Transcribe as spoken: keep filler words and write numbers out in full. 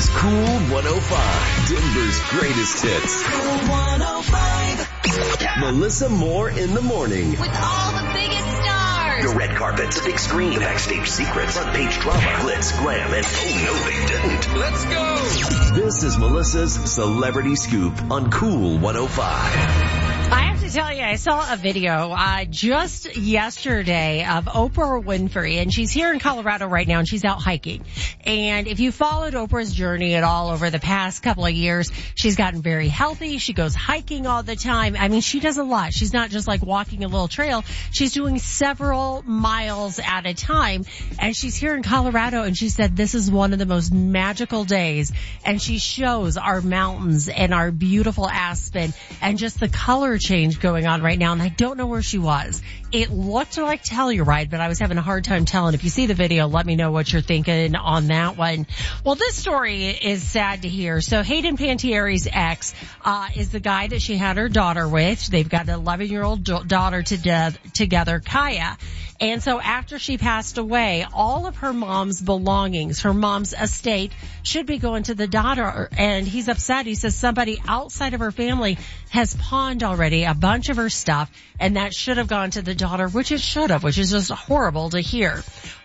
Cool one oh five, Denver's greatest hits. Cool one oh five. Melissa Moore in the morning. With all the biggest stars. The red carpet, the big screen, the backstage secrets, front page drama, glitz, glam, and oh no they didn't. Let's go. This is Melissa's Celebrity Scoop on Cool one oh five. I have to tell you, I saw a video uh, just yesterday of Oprah Winfrey, and she's here in Colorado right now, and she's out hiking. And if you followed Oprah's journey at all over the past couple of years, she's gotten very healthy. She goes hiking all the time. I mean, she does a lot. She's not just like walking a little trail. She's doing several miles at a time. And she's here in Colorado, and she said this is one of the most magical days. And she shows our mountains and our beautiful Aspen and just the color change going on right now, and I don't know where she was. It looked like Telluride, but I was having a hard time telling. If you see the video, let me know what you're thinking on that one. Well, this story is sad to hear. So Hayden Panettiere's ex uh is the guy that she had her daughter with. They've got an eleven-year-old do- daughter to de- together, Kaya. And so after she passed away, all of her mom's belongings, her mom's estate, should be going to the daughter. And he's upset. He says somebody outside of her family has pawned already a bunch of her stuff, and that should have gone to the daughter, which it should have, which is just horrible to hear.